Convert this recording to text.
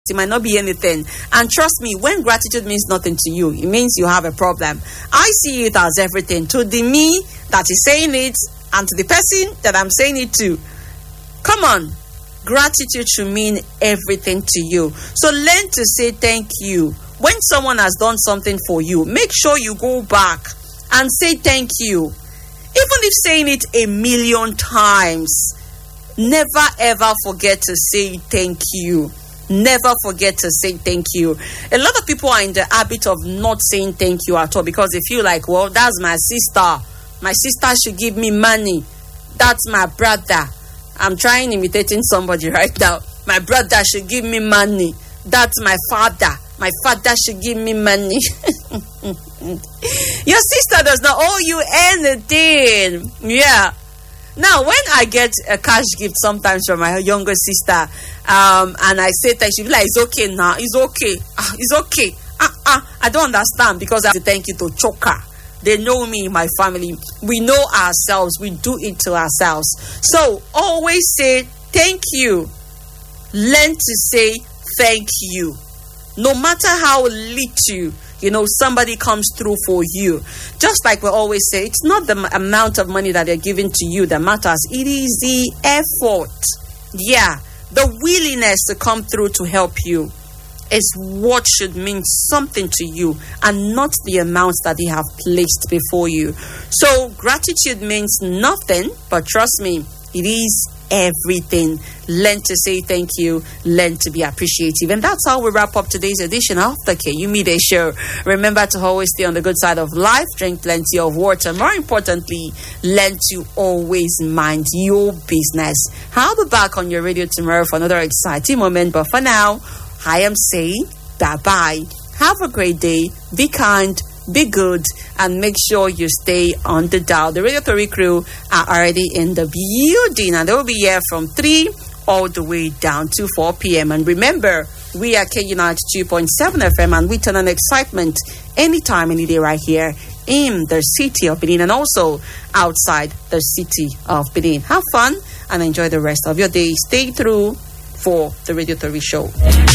It might not be anything. And trust me, when gratitude means nothing to you, it means you have a problem. I see it as everything. To the me that is saying it, and to the person that I'm saying it to. Come on. Gratitude should mean everything to you. So learn to say thank you. When someone has done something for you, make sure you go back and say thank you. Even if saying it 1,000,000 times, never ever forget to say thank you. Never forget to say thank you. A lot of people are in the habit of not saying thank you at all because they feel like, well, that's my sister. My sister should give me money. That's my brother. I'm trying imitating somebody right now. My brother should give me money. That's my father. My father should give me money. Your sister does not owe you anything. Yeah. Now, when I get a cash gift sometimes from my younger sister, and I say that, she'll be like, it's okay now. It's okay. It's okay. I don't understand because I have to thank you to Choker. They know me, my family. We know ourselves. We do it to ourselves. So always say thank you. Learn to say thank you. No matter how little, somebody comes through for you. Just like we always say, it's not the amount of money that they're giving to you that matters. It is the effort. Yeah. The willingness to come through to help you is what should mean something to you and not the amount that they have placed before you. So gratitude means nothing, but trust me, it is everything. Learn to say thank you, learn to be appreciative. And that's how we wrap up today's edition of the KU Midday Show. Remember to always stay on the good side of life, drink plenty of water. More importantly, learn to always mind your business. I'll be back on your radio tomorrow for another exciting moment. But for now, I am saying bye-bye. Have a great day. Be kind, be good, and make sure you stay on the dial. The Radio 3 crew are already in the building, and they will be here from 3 all the way down to 4 p.m. And remember, we are KU 92.7 FM, and we turn on excitement anytime, any day right here in the city of Benin and also outside the city of Benin. Have fun and enjoy the rest of your day. Stay through for the Radio 3 show.